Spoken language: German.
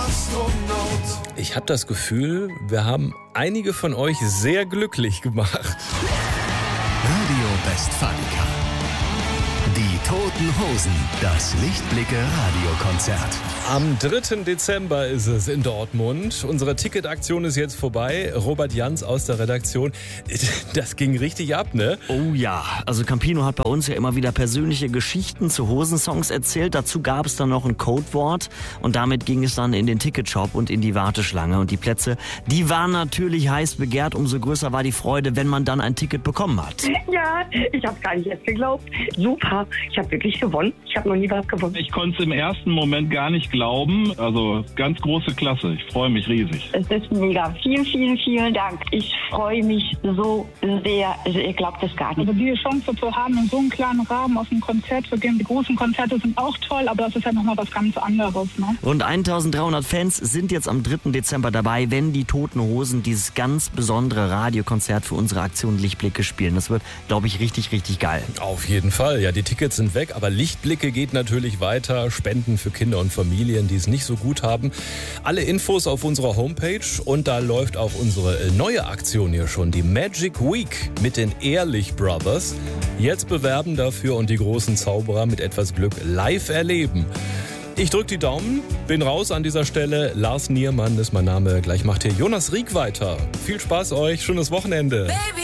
Ich habe das Gefühl, wir haben einige von euch sehr glücklich gemacht. Radio Westfalica. Die Toten Hosen, das Lichtblicke-Radiokonzert. Am 3. Dezember ist es in Dortmund. Unsere Ticketaktion ist jetzt vorbei. Robert Jans aus der Redaktion. Das ging richtig ab, ne? Oh ja, also Campino hat bei uns ja immer wieder persönliche Geschichten zu Hosensongs erzählt. Dazu gab es dann noch ein Codewort und damit ging es dann in den Ticketshop und in die Warteschlange. Und die Plätze, die waren natürlich heiß begehrt. Umso größer war die Freude, wenn man dann ein Ticket bekommen hat. Ja, ich habe gar nicht erst geglaubt. Super, ich habe wirklich gewonnen. Ich habe noch nie was gewonnen. Ich konnte es im ersten Moment gar nicht glauben. Also ganz große Klasse. Ich freue mich riesig. Es ist mega. Vielen, vielen, vielen Dank. Ich freue mich so sehr. Also ihr glaubt es gar nicht. Also die Chance zu haben, in so einem kleinen Rahmen auf ein Konzert zu gehen. Die großen Konzerte sind auch toll, aber das ist ja nochmal was ganz anderes. Ne? Rund 1300 Fans sind jetzt am 3. Dezember dabei, wenn die Toten Hosen dieses ganz besondere Radiokonzert für unsere Aktion Lichtblicke spielen. Das wird, glaube ich, richtig, richtig geil. Auf jeden Fall. Ja, die Tickets sind weg, aber Lichtblicke geht natürlich weiter. Spenden für Kinder und Familien, die es nicht so gut haben. Alle Infos auf unserer Homepage und da läuft auch unsere neue Aktion hier schon, die Magic Week mit den Ehrlich Brothers. Jetzt bewerben dafür und die großen Zauberer mit etwas Glück live erleben. Ich drücke die Daumen, bin raus an dieser Stelle. Lars Niermann ist mein Name. Gleich macht hier Jonas Rieck weiter. Viel Spaß euch, schönes Wochenende.